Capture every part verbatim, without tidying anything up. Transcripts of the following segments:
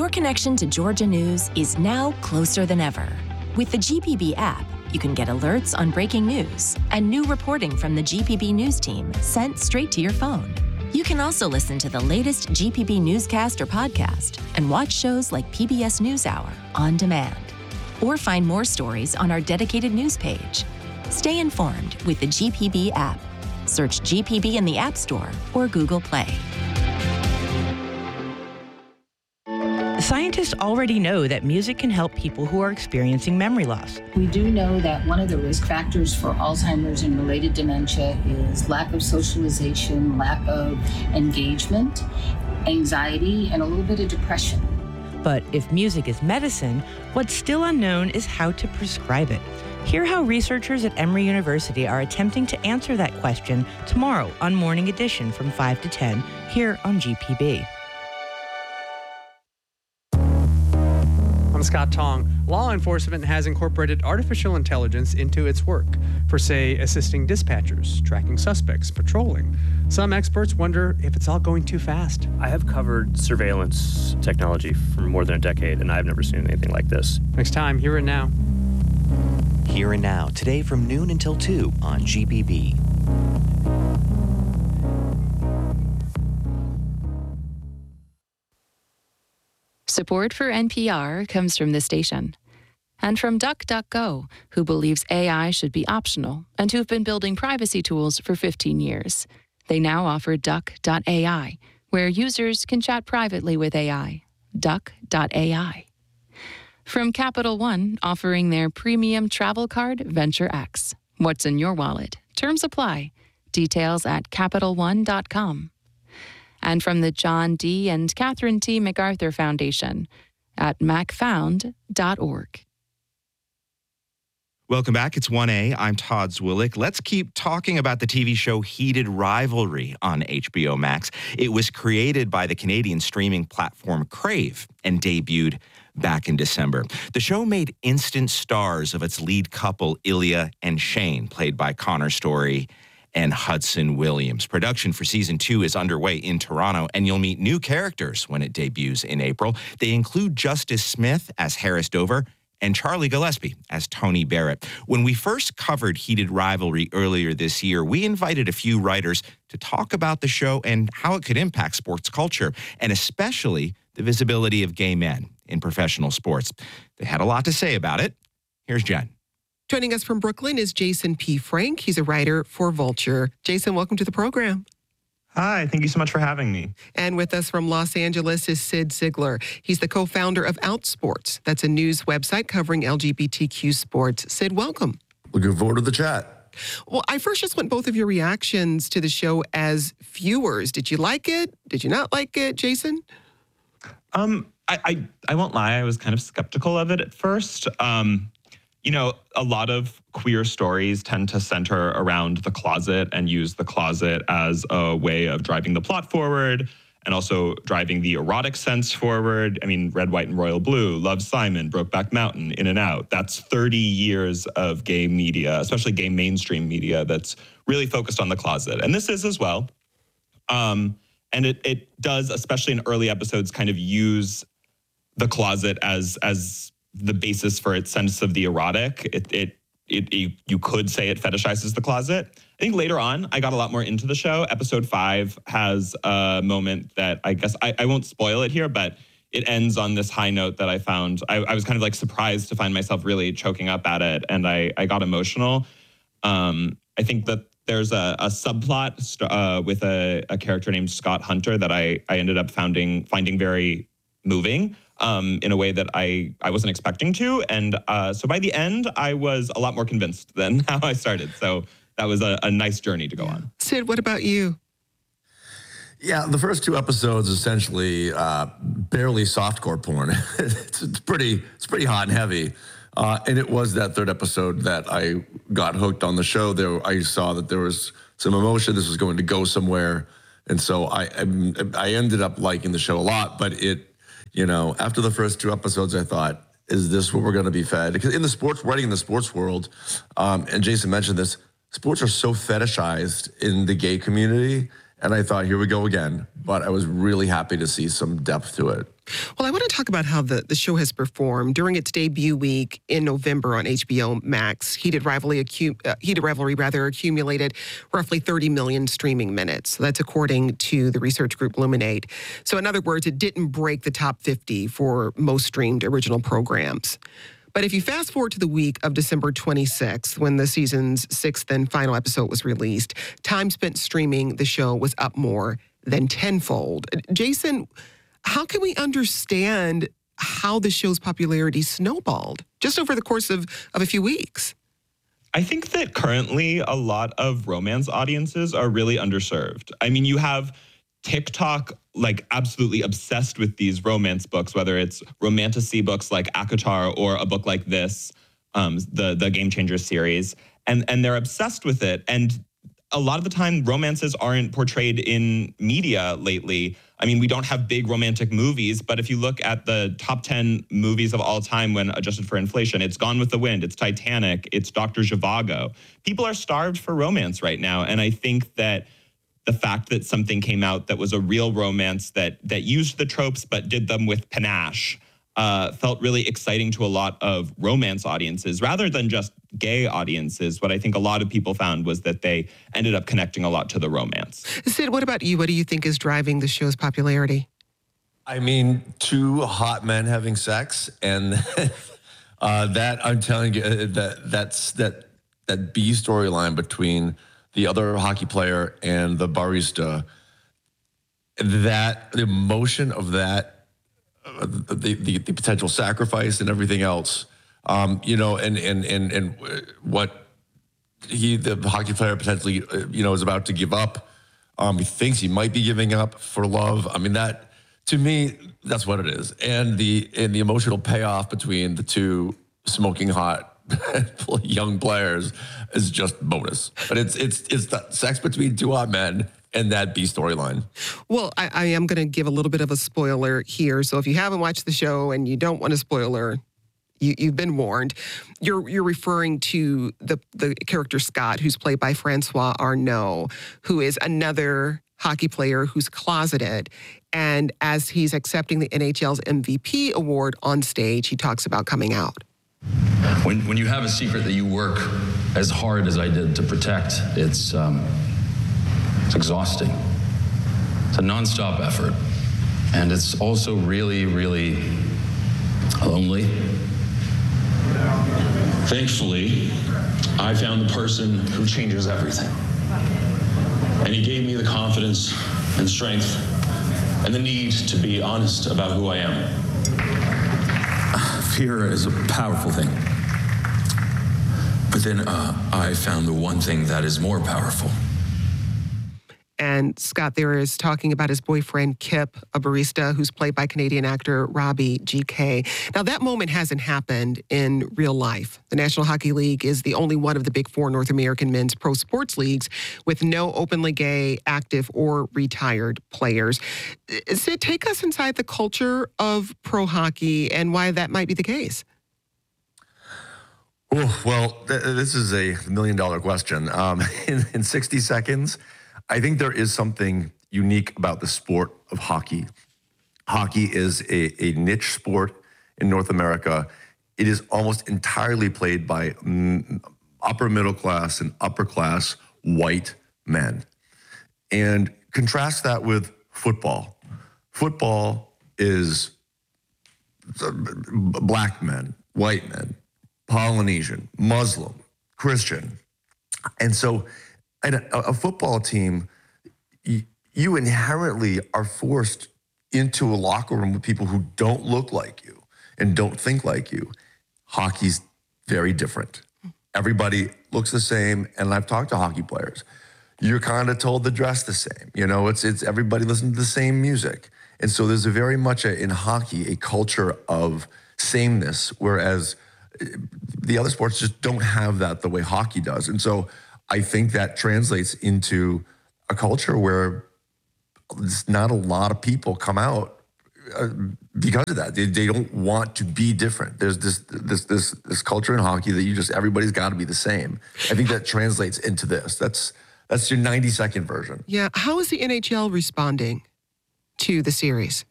connection to Georgia news is now closer than ever. With the G P B app, you can get alerts on breaking news and new reporting from the G P B News team sent straight to your phone. You can also listen to the latest G P B newscast or podcast and watch shows like P B S NewsHour on demand. Or find more stories on our dedicated news page. Stay informed with the G P B app. Search G P B in the App Store or Google Play. Scientists already know that music can help people who are experiencing memory loss. We do know that one of the risk factors for Alzheimer's and related dementia is lack of socialization, lack of engagement, anxiety, and a little bit of depression. But if music is medicine, what's still unknown is how to prescribe it. Hear how researchers at Emory University are attempting to answer that question tomorrow on Morning Edition from five to ten here on G P B. I'm Scott Tong. Law enforcement has incorporated artificial intelligence into its work for, say, assisting dispatchers, tracking suspects, patrolling. Some experts wonder if it's all going too fast. I have covered surveillance technology for more than a decade, and I've never seen anything like this. Next time, Here and Now. Here and Now, today from noon until two on G P B. Support for N P R comes from the station and from DuckDuckGo, who believes A I should be optional and who've been building privacy tools for fifteen years. They now offer Duck dot A I, where users can chat privately with A I. Duck dot A I. From Capital One, offering their premium travel card, Venture X. What's in your wallet? Terms apply. Details at Capital One dot com. And from the John D. and Catherine T. MacArthur Foundation at mac found dot org. Welcome back. It's one A. I'm Todd Zwillich. Let's keep talking about the T V show Heated Rivalry on H B O Max. It was created by the Canadian streaming platform Crave and debuted back in December. The show made instant stars of its lead couple, Ilya and Shane, played by Connor Story and Hudson Williams. Production for season two is underway in Toronto, and you'll meet new characters when it debuts in April. They include Justice Smith as Harris Dover and Charlie Gillespie as Tony Barrett. When we first covered Heated Rivalry earlier this year, we invited a few writers to talk about the show and how it could impact sports culture, and especially the visibility of gay men in professional sports. They had a lot to say about it. Here's Jen. Joining us from Brooklyn is Jason P. Frank. He's a writer for Vulture. Jason, welcome to the program. Hi, thank you so much for having me. And with us from Los Angeles is Sid Ziegler. He's the co-founder of Outsports. That's a news website covering L G B T Q sports. Sid, welcome. Looking forward to the chat. Well, I first just want both of your reactions to the show as viewers. Did you like it? Did you not like it, Jason? Um, I, I, I won't lie, I was kind of skeptical of it at first. Um, You know, a lot of queer stories tend to center around the closet and use the closet as a way of driving the plot forward and also driving the erotic sense forward. I mean, Red, White, and Royal Blue, Love, Simon, Brokeback Mountain, In and Out. That's thirty years of gay media, especially gay mainstream media, that's really focused on the closet. And this is as well. Um, and it it does, especially in early episodes, kind of use the closet as as the basis for its sense of the erotic. It, it, it, it, you could say it fetishizes the closet. I think later on, I got a lot more into the show. Episode five has a moment that I guess, I, I won't spoil it here, but it ends on this high note that I found, I, I was kind of like surprised to find myself really choking up at it, and I, I got emotional. Um, I think that there's a, a subplot uh, with a, a character named Scott Hunter that I, I ended up finding, finding very moving. Um, in a way that I, I wasn't expecting to. And uh, so by the end, I was a lot more convinced than how I started. So that was a, a nice journey to go on. Sid, what about you? Yeah, the first two episodes essentially uh, barely softcore porn. it's, it's pretty it's pretty hot and heavy. Uh, and it was that third episode that I got hooked on the show. There, I saw that there was some emotion. This was going to go somewhere. And so I, I, I ended up liking the show a lot, but it, You know, after the first two episodes, I thought, is this what we're going to be fed? Because in the sports, writing in the sports world, um, and Jason mentioned this, sports are so fetishized in the gay community. And I thought, here we go again. But I was really happy to see some depth to it. Well, I want to talk about how the, the show has performed. During its debut week in November on H B O Max, Heated Rivalry, acu- uh, Heated Rivalry rather, accumulated roughly thirty million streaming minutes. So that's according to the research group Luminate. So in other words, it didn't break the top fifty for most streamed original programs. But if you fast forward to the week of December twenty-sixth, when the season's sixth and final episode was released, time spent streaming the show was up more than tenfold. Jason, how can we understand how the show's popularity snowballed just over the course of, of a few weeks? I think that currently a lot of romance audiences are really underserved. I mean, you have TikTok like absolutely obsessed with these romance books, whether it's romantasy books like ACOTAR or a book like this, um, the the Game Changers series, and and they're obsessed with it. And a lot of the time, romances aren't portrayed in media lately. I mean, we don't have big romantic movies, but if you look at the top ten movies of all time when adjusted for inflation, it's Gone with the Wind, it's Titanic, it's Doctor Zhivago. People are starved for romance right now, and I think that the fact that something came out that was a real romance that that used the tropes but did them with panache uh, felt really exciting to a lot of romance audiences rather than just gay audiences. What I think a lot of people found was that they ended up connecting a lot to the romance. Sid, what about you? What do you think is driving the show's popularity? I mean, two hot men having sex, and uh, that I'm telling you, uh, that that's that that B storyline between the other hockey player and the barista, that the emotion of that, uh, the, the the potential sacrifice and everything else, um, you know, and and and and what he, the hockey player, potentially, uh, you know, is about to give up. Um, he thinks he might be giving up for love. I mean, that to me, that's what it is, and the and the emotional payoff between the two smoking hot young players is just bonus. But it's it's it's the sex between two hot men and that B storyline. Well, I, I am going to give a little bit of a spoiler here. So if you haven't watched the show and you don't want a spoiler, you, you've been warned. You're you're referring to the the character Scott, who's played by Francois Arnault, who is another hockey player who's closeted. And as he's accepting the N H L's M V P award on stage, he talks about coming out. When, when you have a secret that you work as hard as I did to protect, it's, um, it's exhausting. It's a nonstop effort. And it's also really, really lonely. Thankfully, I found the person who changes everything. And he gave me the confidence and strength and the need to be honest about who I am. Fear is a powerful thing. But then uh, I found the one thing that is more powerful. And Scott there is talking about his boyfriend, Kip, a barista who's played by Canadian actor Robbie G K. Now, that moment hasn't happened in real life. The National Hockey League is the only one of the big four North American men's pro sports leagues with no openly gay, active, or retired players. Sid, take us inside the culture of pro hockey and why that might be the case. Oh, well, th- this is a million dollar question. Um, in, in sixty seconds, I think there is something unique about the sport of hockey. Hockey is a, a niche sport in North America. It is almost entirely played by mm, upper middle class and upper class white men. And contrast that with football. Football is black men, white men, Polynesian, Muslim, Christian. And so and a, a football team, you, you inherently are forced into a locker room with people who don't look like you and don't think like you. Hockey's very different. Everybody looks the same, and I've talked to hockey players. You're kind of told to dress the same. You know, it's it's everybody listens to the same music. And so there's a very much a, in hockey a culture of sameness, whereas the other sports just don't have that the way hockey does. And so I think that translates into a culture where there's not a lot of people come out uh, because of that. They, they don't want to be different. There's this this this this culture in hockey that you just everybody's got to be the same. I think that translates into this. That's That's your ninety second version. Yeah. How is the N H L responding to the series?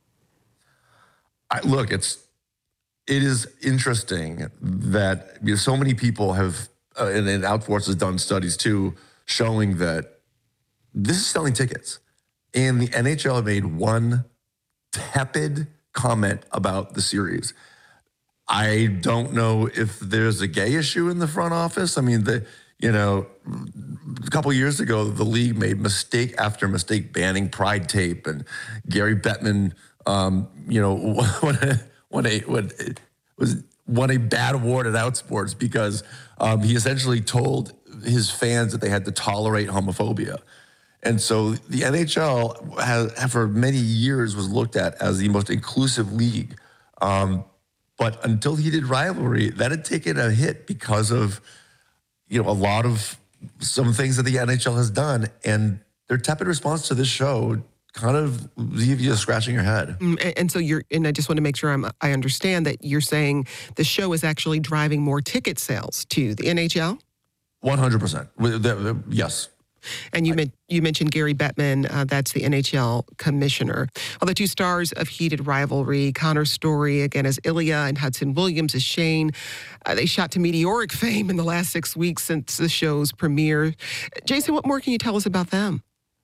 I, look, it's it is interesting that you know, so many people have, uh, and, and Outforce has done studies too, showing that this is selling tickets. And the N H L made one tepid comment about the series. I don't know if there's a gay issue in the front office. I mean, the you know, a couple of years ago, the league made mistake after mistake banning Pride tape, and Gary Bettman, um, you know, won a, won a, won a, was won a bad award at Outsports because um, he essentially told his fans that they had to tolerate homophobia. And so the N H L has, for many years, was looked at as the most inclusive league. Um, but until Heated Rivalry, that had taken a hit because of, you know, a lot of some things that the N H L has done. And their tepid response to this show kind of leave you scratching your head. And, and so you're, and I just want to make sure I'm, I understand that you're saying the show is actually driving more ticket sales to the N H L? one hundred percent. Yes. And you, men- you mentioned Gary Bettman, uh, that's the N H L commissioner. Well, the two stars of Heated Rivalry, Connor Story, again, as Ilya, and Hudson Williams as Shane, uh, they shot to meteoric fame in the last six weeks since the show's premiere. Jason, what more can you tell us about them?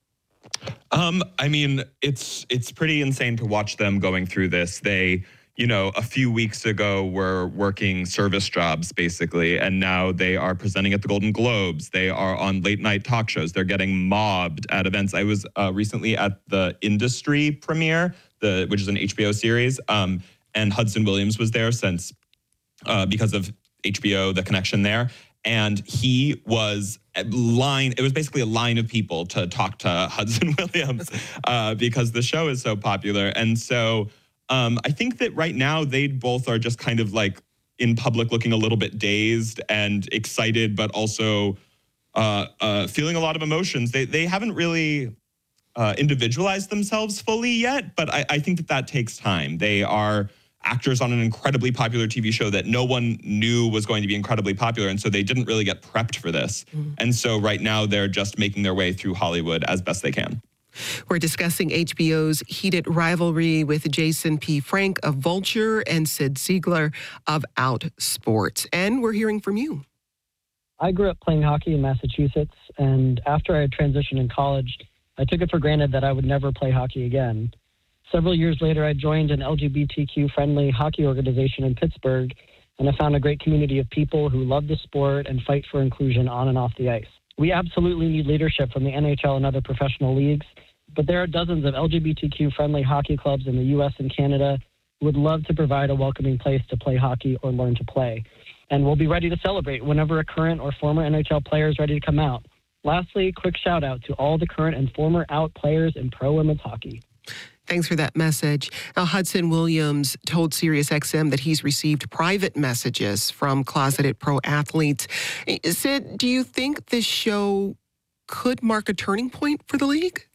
Um, I mean, it's it's pretty insane to watch them going through this. They, you know, a few weeks ago were working service jobs, basically, and now they are presenting at the Golden Globes. They are on late night talk shows. They're getting mobbed at events. I was uh, recently at the Industry premiere, the which is an H B O series, um, and Hudson Williams was there since uh, because of H B O, the connection there. And he was a line, it was basically a line of people to talk to Hudson Williams uh, because the show is so popular. And so um, I think that right now they both are just kind of like in public looking a little bit dazed and excited, but also uh, uh, feeling a lot of emotions. They, they haven't really uh, individualized themselves fully yet, but I, I think that that takes time. They are actors on an incredibly popular T V show that no one knew was going to be incredibly popular. And so they didn't really get prepped for this. Mm. And so right now they're just making their way through Hollywood as best they can. We're discussing H B O's Heated Rivalry with Jason P. Frank of Vulture and Sid Siegler of Outsports. And we're hearing from you. I grew up playing hockey in Massachusetts, and after I had transitioned in college, I took it for granted that I would never play hockey again. Several years later, I joined an L G B T Q-friendly hockey organization in Pittsburgh, and I found a great community of people who love the sport and fight for inclusion on and off the ice. We absolutely need leadership from the N H L and other professional leagues, but there are dozens of L G B T Q-friendly hockey clubs in the U S and Canada who would love to provide a welcoming place to play hockey or learn to play. And we'll be ready to celebrate whenever a current or former N H L player is ready to come out. Lastly, quick shout out to all the current and former out players in pro women's hockey. Thanks for that message. Now, Hudson Williams told SiriusXM that he's received private messages from closeted pro athletes. Sid, do you think this show could mark a turning point for the league?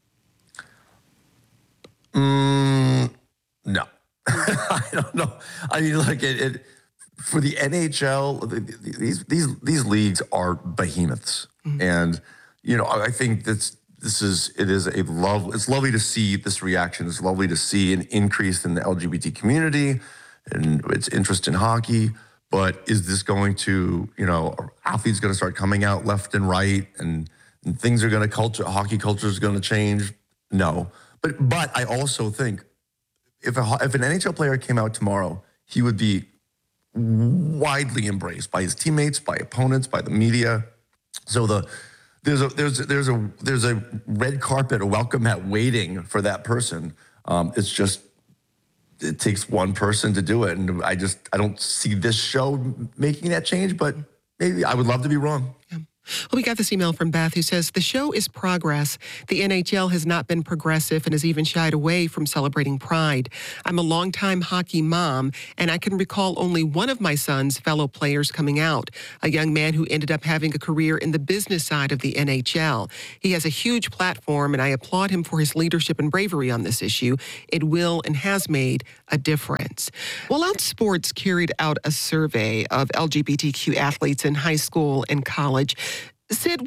Mm, no. I don't know. I mean, like, it, it, for the N H L, these these these leagues are behemoths. Mm-hmm. And, you know, I think that's This is, it is a love, it's lovely to see this reaction. It's lovely to see an increase in the L G B T community and its interest in hockey. But is this going to, you know, are athletes going to start coming out left and right and, and things are going to culture, hockey culture is going to change? No. But, but I also think if, a, if an N H L player came out tomorrow, he would be widely embraced by his teammates, by opponents, by the media. So the, There's a there's there's a there's a red carpet, a welcome mat waiting for that person. Um, it's just it takes one person to do it, and I just I don't see this show making that change. But maybe I would love to be wrong. Yeah. Well, we got this email from Beth who says, the show is progress. The N H L has not been progressive and has even shied away from celebrating pride. I'm a longtime hockey mom, and I can recall only one of my son's fellow players coming out, a young man who ended up having a career in the business side of the N H L. He has a huge platform, and I applaud him for his leadership and bravery on this issue. It will and has made a difference. Well, Outsports carried out a survey of L G B T Q athletes in high school and college. Sid,